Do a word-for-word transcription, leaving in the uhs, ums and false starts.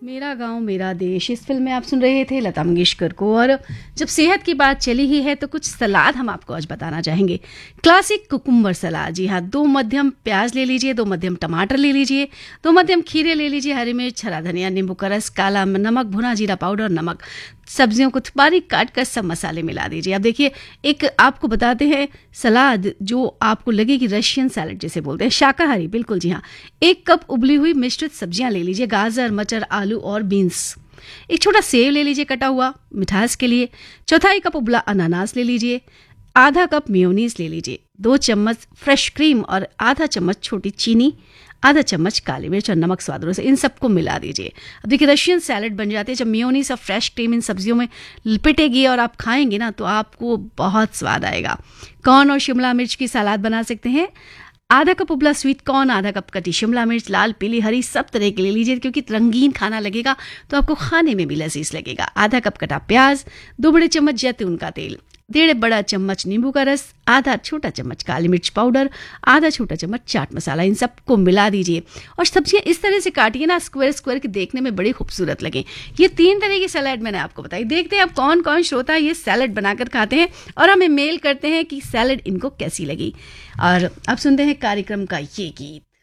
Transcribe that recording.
मेरा गांव मेरा देश, इस फिल्म में आप सुन रहे थे लता मंगेशकर को। और जब सेहत की बात चली ही है तो कुछ सलाद हम आपको आज बताना चाहेंगे। क्लासिक कुकुम्बर सलाद, जी हाँ, दो मध्यम प्याज ले लीजिए, दो मध्यम टमाटर ले लीजिए, दो मध्यम खीरे ले लीजिए, हरी मिर्च, हरा धनिया, नींबू का रस, काला नमक, भुना जीरा पाउडर, नमक, सब्जियों को बारीक काट कर सब मसाले मिला दीजिए। अब देखिए, एक आपको बताते हैं सलाद जो आपको लगे कि रशियन सैलड जैसे बोलते हैं, शाकाहारी, बिल्कुल जी हाँ। एक कप उबली हुई मिश्रित सब्जियां ले लीजिए, गाजर, मटर, आलू और बीन्स। एक छोटा सेव ले लीजिए कटा हुआ मिठास के लिए। चौथाई कप उबला अनानास ले लीजिए। आधा कप मेयोनीज ले लीजिए। दो चम्मच फ्रेश क्रीम और आधा चम्मच छोटी चीनी, आधा चम्मच काली मिर्च और नमक स्वाद अनुसार, इन सबको मिला दीजिए। अब देखिए, रशियन सैलड बन जाते हैं जब मेयोनीज और फ्रेश क्रीम इन सब्जियों में लिपटेगी और आप खाएंगे ना तो आपको बहुत स्वाद आएगा। कॉर्न और शिमला मिर्च की सलाद बना सकते हैं। आधा कप उबला स्वीट कॉर्न, आधा कप कटी शिमला मिर्च, लाल, पीली, हरी, सब तरह के ले लीजिए क्योंकि रंगीन खाना लगेगा तो आपको खाने में भी लजीज लगेगा। आधा कप कटा प्याज, दो बड़े चम्मच जैतून का तेल, डेढ़ बड़ा चम्मच नींबू का रस, आधा छोटा चम्मच काली मिर्च पाउडर, आधा छोटा चम्मच चाट मसाला, इन सबको मिला दीजिए। और सब्जियां इस तरह से काटिए ना स्क्वायर स्क्वायर के, देखने में बड़ी खूबसूरत लगे। ये तीन तरह की सैलेड मैंने आपको बताई। देखते हैं अब कौन कौन श्रोता ये सैलेड बनाकर खाते हैं और हमें मेल करते हैं कि सैलेड इनको कैसी लगी। और अब सुनते हैं कार्यक्रम का ये गीत।